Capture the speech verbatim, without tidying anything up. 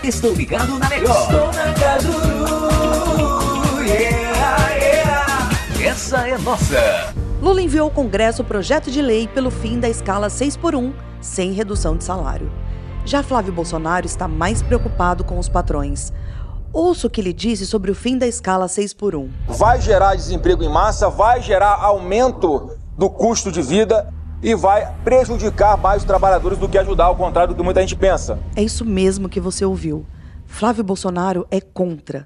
Estou ligado na melhor. Estou na Cajuru, yeah, yeah. Essa é nossa. Lula enviou ao Congresso o projeto de lei pelo fim da escala seis por um, sem redução de salário. Já Flávio Bolsonaro está mais preocupado com os patrões. Ouça o que ele disse sobre o fim da escala seis por um. Vai gerar desemprego em massa, vai gerar aumento do custo de vida e vai prejudicar mais os trabalhadores do que ajudar, ao contrário do que muita gente pensa. É isso mesmo que você ouviu. Flávio Bolsonaro é contra.